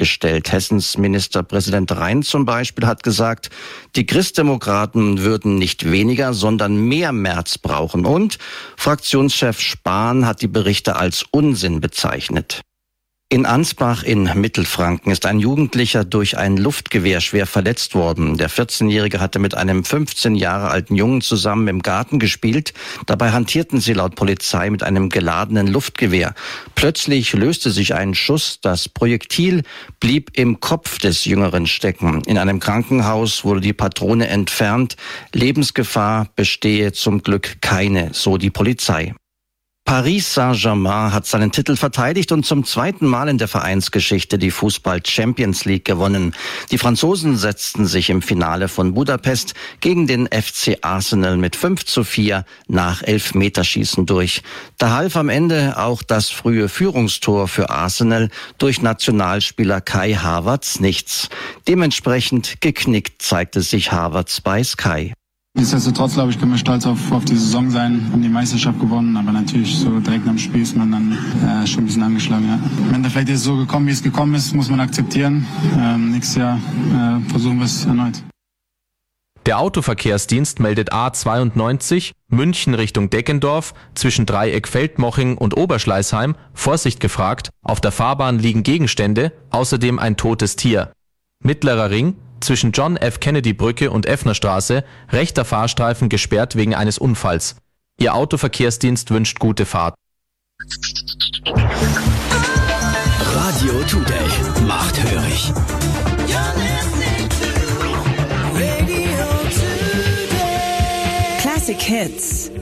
gestellt. Hessens Ministerpräsident Rhein zum Beispiel hat gesagt, die Christdemokraten würden nicht weniger, sondern mehr Merz brauchen. Und Fraktionschef Spahn hat die Berichte als Unsinn bezeichnet. In Ansbach in Mittelfranken ist ein Jugendlicher durch ein Luftgewehr schwer verletzt worden. Der 14-Jährige hatte mit einem 15 Jahre alten Jungen zusammen im Garten gespielt. Dabei hantierten sie laut Polizei mit einem geladenen Luftgewehr. Plötzlich löste sich ein Schuss. Das Projektil blieb im Kopf des Jüngeren stecken. In einem Krankenhaus wurde die Patrone entfernt. Lebensgefahr bestehe zum Glück keine, so die Polizei. Paris Saint-Germain hat seinen Titel verteidigt und zum zweiten Mal in der Vereinsgeschichte die Fußball-Champions League gewonnen. Die Franzosen setzten sich im Finale von Budapest gegen den FC Arsenal mit 5:4 nach Elfmeterschießen durch. Da half am Ende auch das frühe Führungstor für Arsenal durch Nationalspieler Kai Havertz nichts. Dementsprechend geknickt zeigte sich Havertz bei Sky. Nichtsdestotrotz, glaube ich, können wir stolz auf die Saison sein, haben die Meisterschaft gewonnen, aber natürlich so direkt am Spiel ist man dann schon ein bisschen angeschlagen. Ja. Im Endeffekt ist es so gekommen, wie es gekommen ist, muss man akzeptieren. Nächstes Jahr versuchen wir es erneut. Der Autoverkehrsdienst meldet A92 München Richtung Deckendorf zwischen Dreieck Feldmoching und Oberschleißheim Vorsicht gefragt, auf der Fahrbahn liegen Gegenstände, außerdem ein totes Tier. Mittlerer Ring zwischen John F. Kennedy Brücke und Effnerstraße, rechter Fahrstreifen gesperrt wegen eines Unfalls. Ihr Autoverkehrsdienst wünscht gute Fahrt. Radio Today macht hörig. Classic Hits.